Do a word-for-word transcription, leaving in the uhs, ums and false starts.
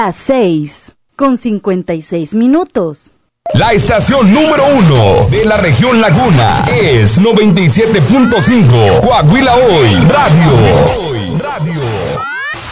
Las seis con cincuenta y seis minutos. La estación número uno de la región Laguna es noventa y siete punto cinco Coahuila Hoy Radio.